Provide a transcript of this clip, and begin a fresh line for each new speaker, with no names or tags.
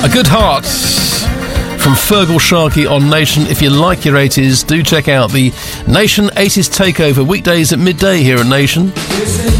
A Good Heart from Fergal Sharkey on Nation. If you like your 80s, do check out the Nation 80s Takeover weekdays at midday here at Nation.